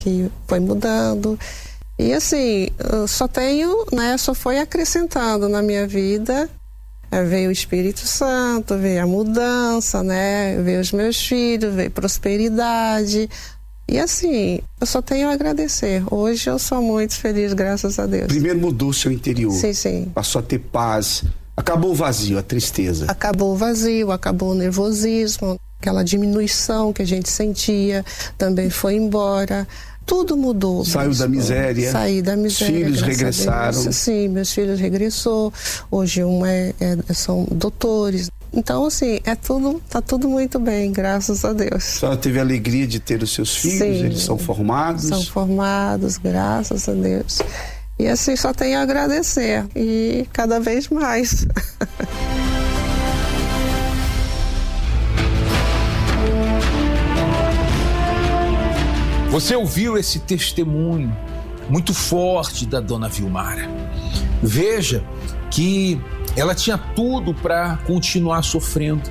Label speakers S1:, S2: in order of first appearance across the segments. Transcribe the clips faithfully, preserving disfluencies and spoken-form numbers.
S1: que foi mudando. E assim, eu só tenho, né, só foi acrescentando na minha vida. Veio o Espírito Santo, veio a mudança, né? Veio os meus filhos, veio prosperidade. E assim, eu só tenho a agradecer. Hoje eu sou muito feliz, graças a Deus.
S2: Primeiro mudou o seu interior.
S1: Sim, sim.
S2: Passou a ter paz. Acabou o vazio, a tristeza.
S1: Acabou o vazio, acabou o nervosismo. Aquela diminuição que a gente sentia também foi embora. Tudo mudou.
S2: Saiu
S1: mesmo.
S2: da miséria.
S1: Saí da miséria.
S2: Filhos regressaram.
S1: Sim, meus filhos regressou. Hoje um é, é, são doutores. Então, assim, é tudo, tá tudo muito bem, graças a Deus.
S2: A senhora teve a alegria de ter os seus filhos? Sim, eles são formados?
S1: São formados, graças a Deus. E assim, só tenho a agradecer. E cada vez mais.
S3: Você ouviu esse testemunho muito forte da dona Vilmara. Veja que ela tinha tudo para continuar sofrendo.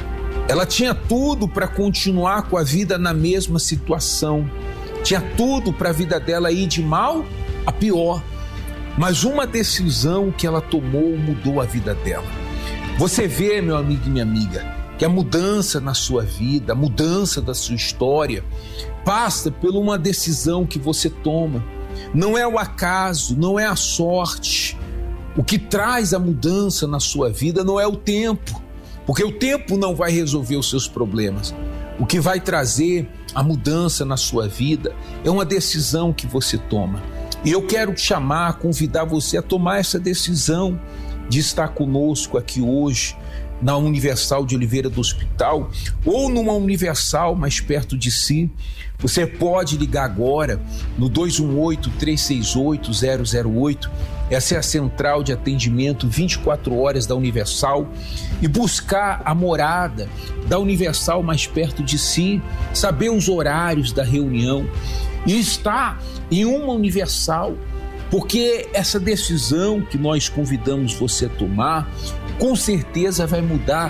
S3: Ela tinha tudo para continuar com a vida na mesma situação. Tinha tudo para a vida dela ir de mal a pior. Mas uma decisão que ela tomou mudou a vida dela. Você vê, meu amigo e minha amiga, que a mudança na sua vida, a mudança da sua história, passa por uma decisão que você toma. Não é o acaso, não é a sorte. O que traz a mudança na sua vida não é o tempo, porque o tempo não vai resolver os seus problemas. O que vai trazer a mudança na sua vida é uma decisão que você toma. E eu quero te chamar, convidar você a tomar essa decisão de estar conosco aqui hoje, na Universal de Oliveira do Hospital, ou numa Universal mais perto de si. Você pode ligar agora no dois um oito, três seis oito, zero zero oito. Essa é a central de atendimento vinte e quatro horas da Universal, e buscar a morada da Universal mais perto de si, saber os horários da reunião e estar em uma Universal, porque essa decisão que nós convidamos você a tomar, com certeza vai mudar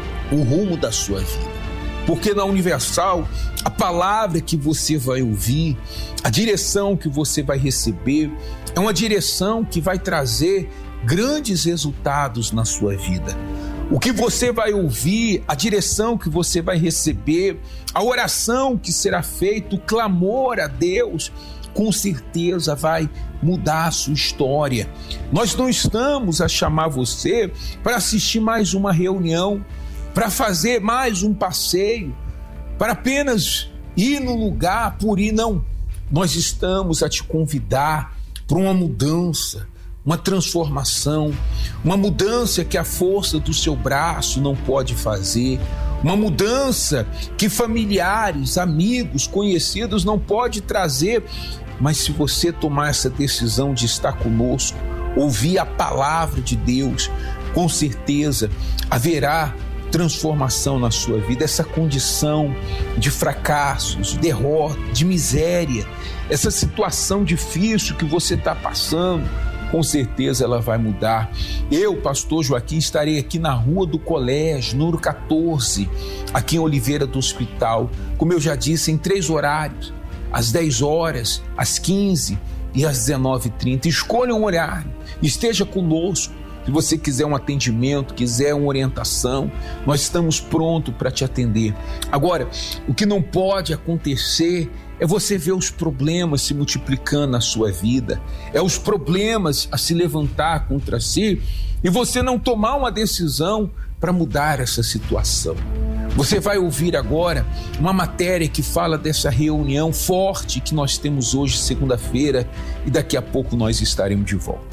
S3: o rumo da sua vida. Porque na Universal, a palavra que você vai ouvir, a direção que você vai receber, é uma direção que vai trazer grandes resultados na sua vida. O que você vai ouvir, a direção que você vai receber, a oração que será feita, o clamor a Deus, com certeza vai mudar a sua história. Nós não estamos a chamar você para assistir mais uma reunião, para fazer mais um passeio, para apenas ir no lugar por ir, não. Nós estamos a te convidar para uma mudança, uma transformação, uma mudança que a força do seu braço não pode fazer, uma mudança que familiares, amigos, conhecidos não pode trazer. Mas se você tomar essa decisão de estar conosco, ouvir a palavra de Deus, com certeza haverá transformação na sua vida. Essa condição de fracassos, de derrota, de miséria, essa situação difícil que você está passando, com certeza ela vai mudar. Eu, pastor Joaquim, estarei aqui na Rua do Colégio, número catorze, aqui em Oliveira do Hospital, como eu já disse, em três horários, às dez horas, às quinze e às dezenove e trinta. Escolha um horário, esteja conosco. Se você quiser um atendimento, quiser uma orientação, nós estamos prontos para te atender. Agora, o que não pode acontecer é você ver os problemas se multiplicando na sua vida, é os problemas a se levantar contra si e você não tomar uma decisão para mudar essa situação. Você vai ouvir agora uma matéria que fala dessa reunião forte que nós temos hoje, segunda-feira, e daqui a pouco nós estaremos de volta.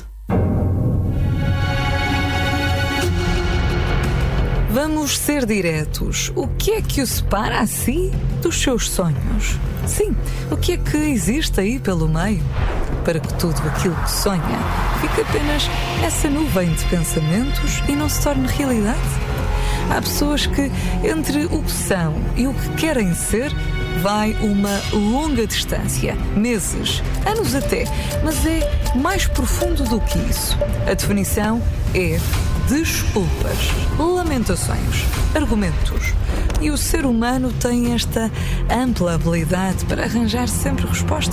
S4: Vamos ser diretos. O que é que o separa assim dos seus sonhos? Sim, o que é que existe aí pelo meio? Para que tudo aquilo que sonha fique apenas essa nuvem de pensamentos e não se torne realidade? Há pessoas que, entre o que são e o que querem ser, vai uma longa distância, meses, anos até, mas é mais profundo do que isso. A definição é desculpas, lamentações, argumentos. E o ser humano tem esta ampla habilidade para arranjar sempre respostas